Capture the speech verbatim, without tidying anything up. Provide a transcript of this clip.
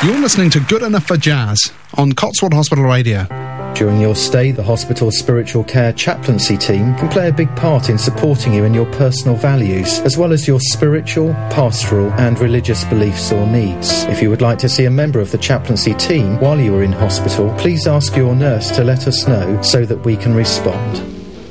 You're listening to Good Enough for Jazz on Cotswold Hospital Radio. During your stay, the hospital's spiritual care chaplaincy team can play a big part in supporting you in your personal values, as well as your spiritual, pastoral and religious beliefs or needs. If you would like to see a member of the chaplaincy team while you are in hospital, please ask your nurse to let us know so that we can respond.